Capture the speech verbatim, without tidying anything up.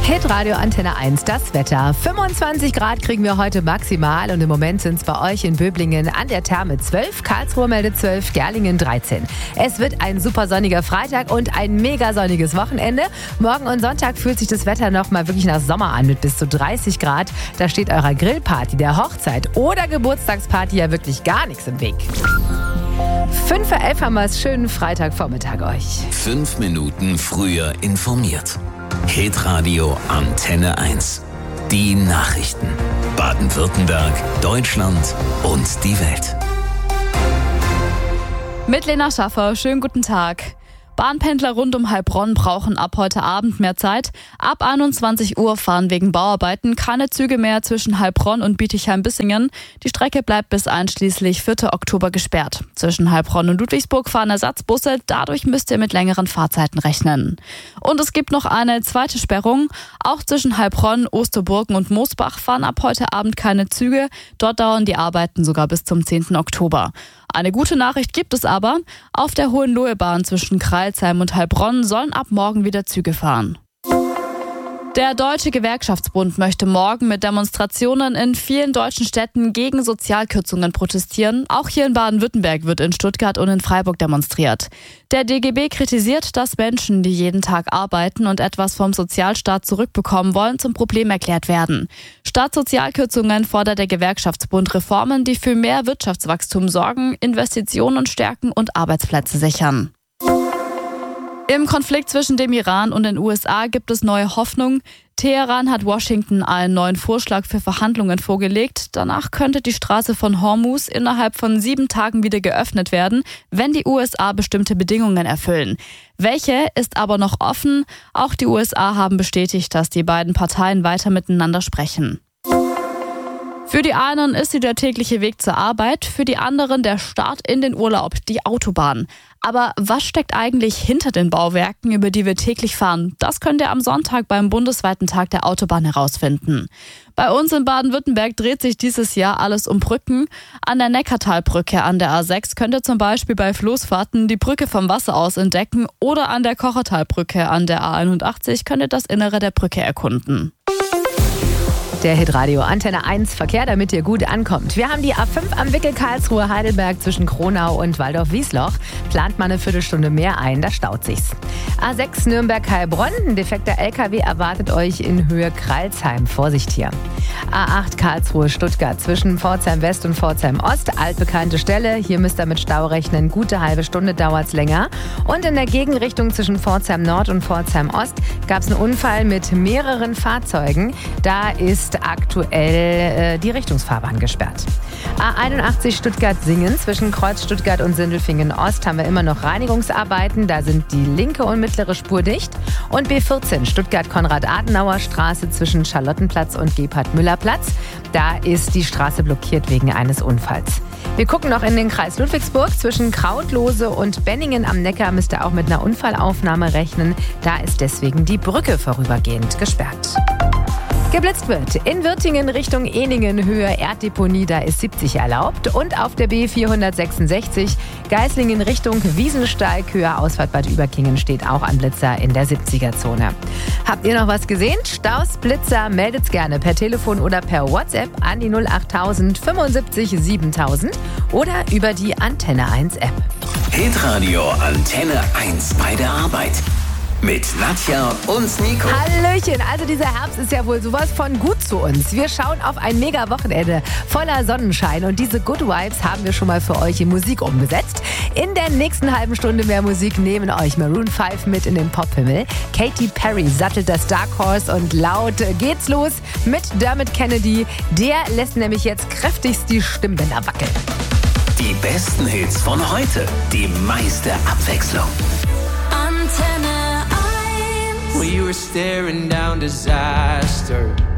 Hitradio Antenne eins, das Wetter. fünfundzwanzig Grad kriegen wir heute maximal und im Moment sind es bei euch in Böblingen an der Therme zwölf, Karlsruhe meldet zwölf, Gerlingen dreizehn. Es wird ein super sonniger Freitag und ein mega sonniges Wochenende. Morgen und Sonntag fühlt sich das Wetter noch mal wirklich nach Sommer an mit bis zu dreißig Grad. Da steht eurer Grillparty, der Hochzeit oder Geburtstagsparty ja wirklich gar nichts im Weg. fünf vor elf haben wir es. Schönen Freitagvormittag euch. Fünf Minuten früher informiert. Hitradio Antenne eins. Die Nachrichten. Baden-Württemberg, Deutschland und die Welt. Mit Lena Schaffer, schönen guten Tag. Bahnpendler rund um Heilbronn brauchen ab heute Abend mehr Zeit. Ab einundzwanzig Uhr fahren wegen Bauarbeiten keine Züge mehr zwischen Heilbronn und Bietigheim-Bissingen. Die Strecke bleibt bis einschließlich vierten Oktober gesperrt. Zwischen Heilbronn und Ludwigsburg fahren Ersatzbusse. Dadurch müsst ihr mit längeren Fahrzeiten rechnen. Und es gibt noch eine zweite Sperrung. Auch zwischen Heilbronn, Osterburgen und Moosbach fahren ab heute Abend keine Züge. Dort dauern die Arbeiten sogar bis zum zehnten Oktober. Eine gute Nachricht gibt es aber. Auf der Hohenlohe-Bahn zwischen Crailsheim und Heilbronn sollen ab morgen wieder Züge fahren. Der Deutsche Gewerkschaftsbund möchte morgen mit Demonstrationen in vielen deutschen Städten gegen Sozialkürzungen protestieren. Auch hier in Baden-Württemberg wird in Stuttgart und in Freiburg demonstriert. Der D G B kritisiert, dass Menschen, die jeden Tag arbeiten und etwas vom Sozialstaat zurückbekommen wollen, zum Problem erklärt werden. Statt Sozialkürzungen fordert der Gewerkschaftsbund Reformen, die für mehr Wirtschaftswachstum sorgen, Investitionen stärken und Arbeitsplätze sichern. Im Konflikt zwischen dem Iran und den U S A gibt es neue Hoffnung. Teheran hat Washington einen neuen Vorschlag für Verhandlungen vorgelegt. Danach könnte die Straße von Hormuz innerhalb von sieben Tagen wieder geöffnet werden, wenn die U S A bestimmte Bedingungen erfüllen. Welche ist aber noch offen. Auch die U S A haben bestätigt, dass die beiden Parteien weiter miteinander sprechen. Für die einen ist sie der tägliche Weg zur Arbeit, für die anderen der Start in den Urlaub, die Autobahn. Aber was steckt eigentlich hinter den Bauwerken, über die wir täglich fahren? Das könnt ihr am Sonntag beim bundesweiten Tag der Autobahn herausfinden. Bei uns in Baden-Württemberg dreht sich dieses Jahr alles um Brücken. An der Neckartalbrücke an der A sechs könnt ihr zum Beispiel bei Floßfahrten die Brücke vom Wasser aus entdecken oder an der Kochertalbrücke an der A einundachtzig könnt ihr das Innere der Brücke erkunden. Der Hitradio Antenne eins Verkehr, damit ihr gut ankommt. Wir haben die A fünf am Wickel Karlsruhe-Heidelberg zwischen Kronau und Waldorf-Wiesloch. Plant mal eine Viertelstunde mehr ein, da staut sich's. A sechs Nürnberg-Heilbronn, ein defekter L K W erwartet euch in Höhe Crailsheim. Vorsicht hier. A acht Karlsruhe-Stuttgart zwischen Pforzheim West und Pforzheim Ost. Altbekannte Stelle, hier müsst ihr mit Stau rechnen. Gute halbe Stunde dauert's länger. Und in der Gegenrichtung zwischen Pforzheim Nord und Pforzheim Ost gab's einen Unfall mit mehreren Fahrzeugen. Da ist aktuell äh, die Richtungsfahrbahn gesperrt. A einundachtzig Stuttgart-Singen zwischen Kreuz Stuttgart und Sindelfingen Ost haben wir immer noch Reinigungsarbeiten. Da sind die linke und mittlere Spur dicht. Und B vierzehn Stuttgart-Konrad-Adenauer-Straße zwischen Charlottenplatz und Gebhard-Müller-Platz. Da ist die Straße blockiert wegen eines Unfalls. Wir gucken noch in den Kreis Ludwigsburg. Zwischen Krautlose und Benningen am Neckar müsst ihr auch mit einer Unfallaufnahme rechnen. Da ist deswegen die Brücke vorübergehend gesperrt. Geblitzt wird in Wirtingen Richtung Ehningen Höhe Erddeponie, da ist siebzig erlaubt. Und auf der B vierhundertsechsundsechzig Geislingen Richtung Wiesensteig Höhe Ausfahrt Bad Überkingen steht auch ein Blitzer in der siebziger-Zone. Habt ihr noch was gesehen? Staus, Blitzer, meldet's gerne per Telefon oder per WhatsApp an die null achttausend fünfundsiebzig siebentausend oder über die Antenne eins App. Hitradio Antenne eins bei der Arbeit. Mit Nadja und Nico. Hallöchen, also dieser Herbst ist ja wohl sowas von gut zu uns. Wir schauen auf ein mega Wochenende voller Sonnenschein und diese Good Vibes haben wir schon mal für euch in Musik umgesetzt. In der nächsten halben Stunde mehr Musik nehmen euch Maroon fünf mit in den Pophimmel. Katy Perry sattelt das Dark Horse und laut geht's los mit Dermot Kennedy. Der lässt nämlich jetzt kräftigst die Stimmbänder wackeln. Die besten Hits von heute, die meiste Abwechslung. Antenne. We were staring down disaster.